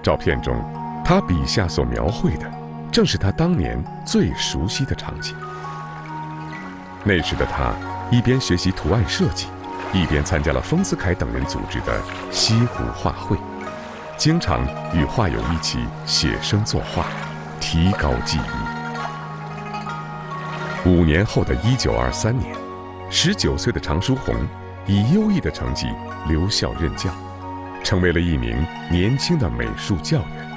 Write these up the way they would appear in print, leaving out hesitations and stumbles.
照片中，他笔下所描绘的，正是他当年最熟悉的场景。那时的他，一边学习图案设计，一边参加了丰子恺等人组织的西湖画会，经常与画友一起写生作画，提高技艺。5年后的1923年，19岁的常书鸿以优异的成绩留校任教，成为了一名年轻的美术教员。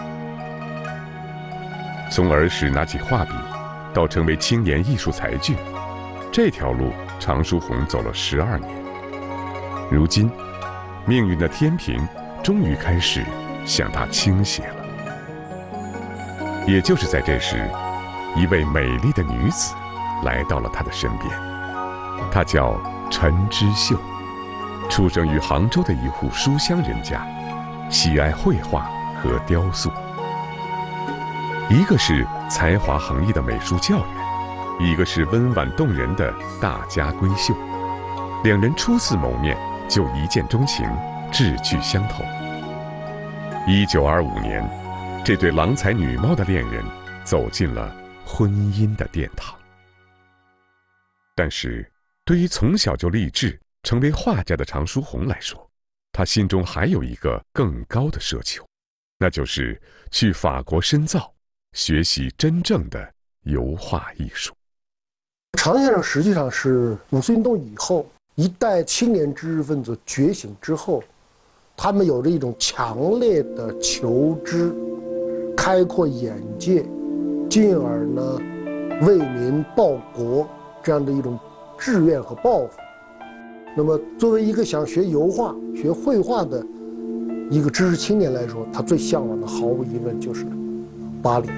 从儿时拿起画笔，到成为青年艺术才俊，这条路常书鸿走了12年。如今，命运的天平终于开始向他倾斜了。也就是在这时，一位美丽的女子来到了他的身边，她叫陈之秀，出生于杭州的一户书香人家，喜爱绘画和雕塑。一个是才华横溢的美术教员，一个是温婉动人的大家闺秀，两人初次谋面就一见钟情，志趣相投。1925年，这对郎才女貌的恋人走进了婚姻的殿堂。但是，对于从小就立志成为画家的常书鸿来说，他心中还有一个更高的奢求，那就是去法国深造，学习真正的油画艺术。 常先生实际上是五四运动以后一代青年知识分子觉醒之后，他们有着一种强烈的求知、开阔眼界，进而呢为民报国这样的一种志愿和抱负。那么作为一个想学油画、学绘画的一个知识青年来说，他最向往的毫无疑问就是巴黎。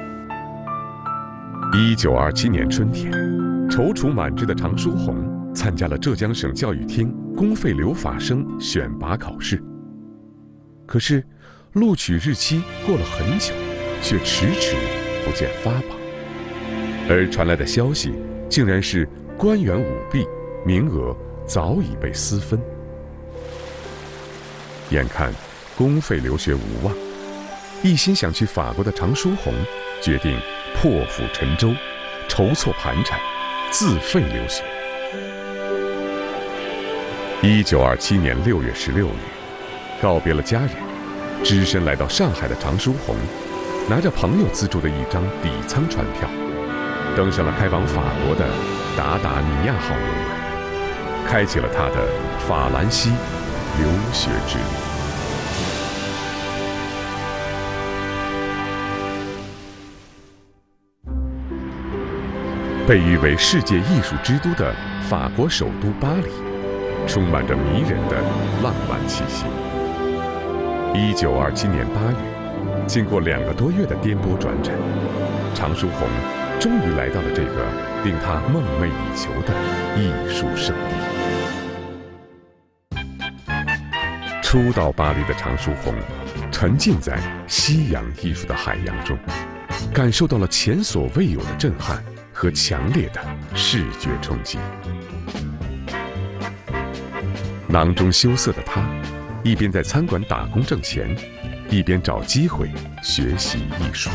1927年春天，踌躇满志的常书鸿参加了浙江省教育厅公费留法生选拔考试。可是，录取日期过了很久，却迟迟不见发榜。而传来的消息，竟然是官员舞弊，名额早已被私分。眼看公费留学无望，一心想去法国的常书鸿决定破釜沉舟，筹措盘缠，自费留学。1927年6月16日，告别了家人，只身来到上海的常书鸿，拿着朋友资助的一张底舱船票，登上了开往法国的达达尼亚号游轮，开启了他的法兰西留学之旅。被誉为世界艺术之都的法国首都巴黎，充满着迷人的浪漫气息。1927年8月，经过2个多月的颠簸转诊，常书鸿终于来到了这个令他梦寐以求的艺术圣地。初到巴黎的常书鸿，沉浸在西洋艺术的海洋中，感受到了前所未有的震撼和强烈的视觉冲击。囊中羞涩的他，一边在餐馆打工挣钱，一边找机会学习艺术。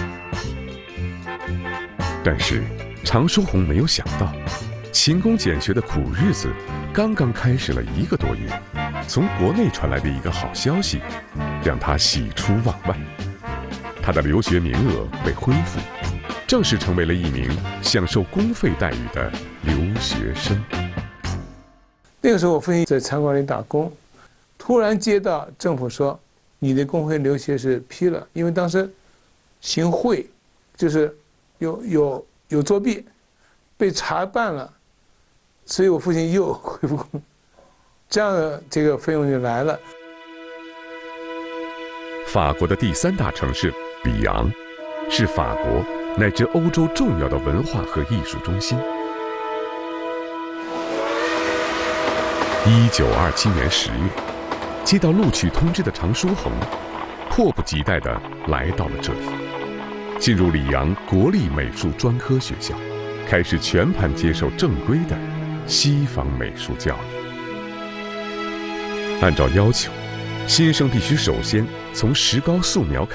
但是常书鸿没有想到，勤工俭学的苦日子刚刚开始了1个多月，从国内传来的一个好消息，让他喜出望外。他的留学名额被恢复，正式成为了一名享受公费待遇的留学生。 那个时候我父亲在餐馆里打工，突然接到政府说你的公费留学是批了，因为当时行贿，就是有作弊，被查办了，所以我父亲又恢复工，这样的这个费用就来了。 法国的第3大城市里昂，是法国乃至欧洲重要的文化和艺术中心。1927年10月，接到录取通知的常书鸿，迫不及待地来到了这里，进入里昂国立美术专科学校，开始全盘接受正规的西方美术教育。按照要求，新生必须首先从石膏素描